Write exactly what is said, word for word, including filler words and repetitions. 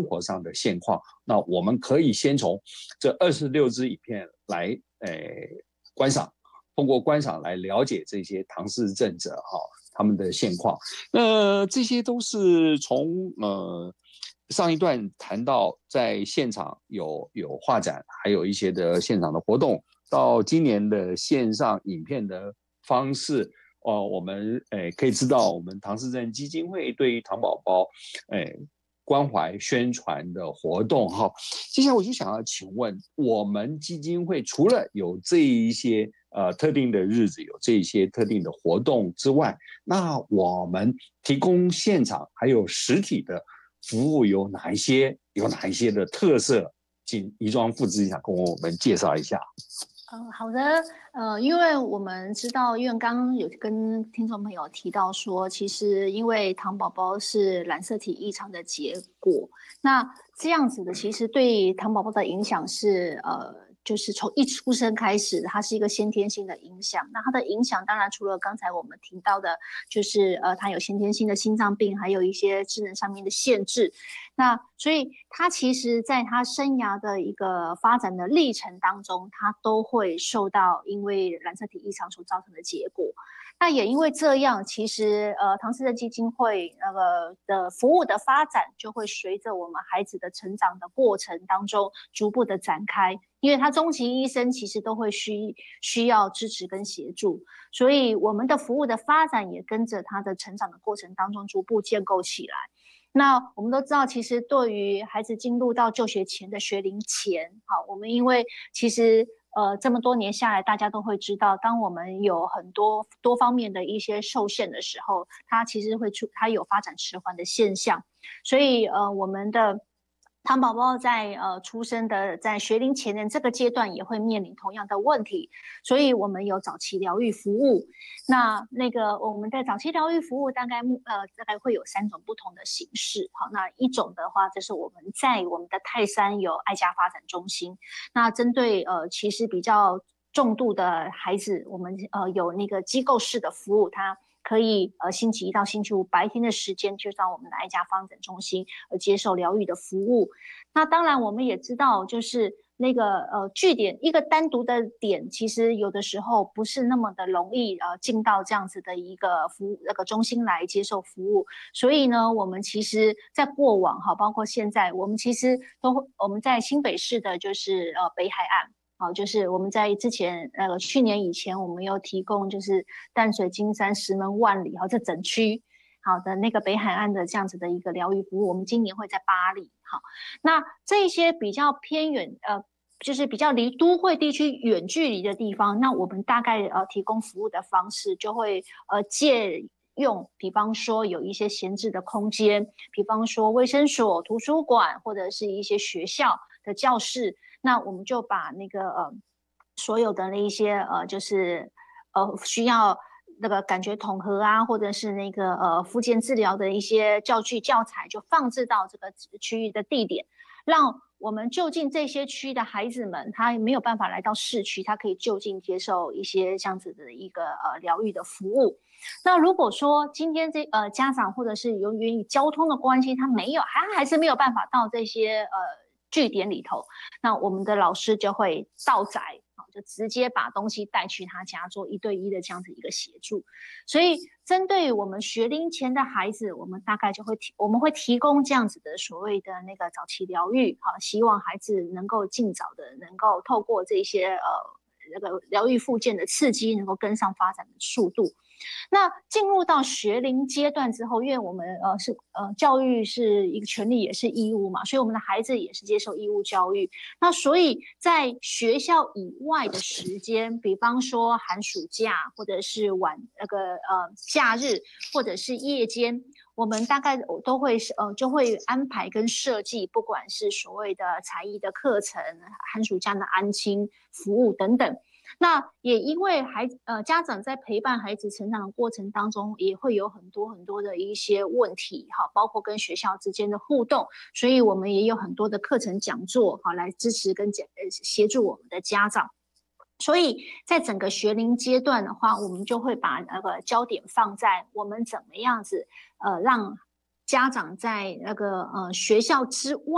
活上的现况。那我们可以先从这二十六支影片来呃观赏，通过观赏来了解这些唐氏症者哈、哦、他们的现况。那这些都是从呃上一段谈到在现场有有画展，还有一些的现场的活动，到今年的线上影片的方式。哦，我们诶可以知道，我们唐氏症基金会对于唐宝宝诶关怀宣传的活动哈。接下来我就想要请问，我们基金会除了有这一些呃特定的日子，有这一些特定的活动之外，那我们提供现场还有实体的服务有哪一些？有哪一些的特色？请宜庄副执行长跟我们介绍一下。 嗯，好的，呃，因为我们知道，因为刚刚有跟听众朋友提到说，其实因为唐宝宝是染色体异常的结果，那这样子的，其实对唐宝宝的影响是，呃，就是从一出生开始，它是一个先天性的影响。那它的影响，当然除了刚才我们提到的，就是呃，它有先天性的心脏病，还有一些智能上面的限制。那所以他其实在他生涯的一个发展的历程当中，他都会受到因为染色体异常所造成的结果。那也因为这样，其实呃唐氏症基金会那个的服务的发展就会随着我们孩子的成长的过程当中逐步的展开，因为他终其一生其实都会需需要支持跟协助，所以我们的服务的发展也跟着他的成长的过程当中逐步建构起来。那我们都知道，其实对于孩子进入到就学前的学龄前，好，我们因为其实呃这么多年下来，大家都会知道，当我们有很多多方面的一些受限的时候，它其实会出，它有发展迟缓的现象，所以呃我们的唐宝宝在呃出生的在学龄前的这个阶段也会面临同样的问题，所以我们有早期疗愈服务。那那个我们的早期疗愈服务大概呃大概会有三种不同的形式。好，那一种的话，就是我们在我们的泰山有爱家发展中心，那针对呃其实比较重度的孩子，我们呃有那个机构式的服务，它可以呃星期一到星期五白天的时间就到我们的爱家发展中心呃接受疗愈的服务。那当然我们也知道，就是那个呃据点一个单独的点，其实有的时候不是那么的容易呃进到这样子的一个服务那个中心来接受服务。所以呢，我们其实在过往哈，包括现在，我们其实都我们在新北市的就是呃北海岸。好，就是我们在之前呃去年以前，我们有提供就是淡水、金山、石门、万里，好，这整区好的那个北海岸的这样子的一个疗愈服务，我们今年会在巴黎。好，那这些比较偏远呃。就是比较离都会地区远距离的地方，那我们大概呃提供服务的方式就会呃借用，比方说有一些闲置的空间，比方说卫生所、图书馆或者是一些学校的教室，那我们就把那个呃所有的那一些呃就是呃需要那个感觉统合啊，或者是那个呃复健治疗的一些教具教材，就放置到这个区域的地点，让我们就近这些区的孩子们，他没有办法来到市区，他可以就近接受一些这样子的一个呃疗愈的服务。那如果说今天这呃家长或者是由于交通的关系，他没有还还是没有办法到这些呃据点里头，那我们的老师就会到宅，就直接把东西带去他家做一对一的这样子一个协助。所以针对我们学龄前的孩子，我们大概就会提我们会提供这样子的所谓的那个早期疗愈，好，希望孩子能够尽早的能够透过这些呃那个疗愈复健的刺激，能够跟上发展的速度。那进入到学龄阶段之后，因为我们呃是呃教育是一个权利也是义务嘛，所以我们的孩子也是接受义务教育。那所以在学校以外的时间，比方说寒暑假或者是晚那个呃假日或者是夜间，我们大概都会呃就会安排跟设计，不管是所谓的才艺的课程、寒暑假的安亲服务等等。那也因为孩呃家长在陪伴孩子成长的过程当中，也会有很多很多的一些问题，好，包括跟学校之间的互动，所以我们也有很多的课程讲座，好，来支持跟协助我们的家长。所以在整个学龄阶段的话，我们就会把那个焦点放在我们怎么样子，呃，让家长在那个呃学校之外。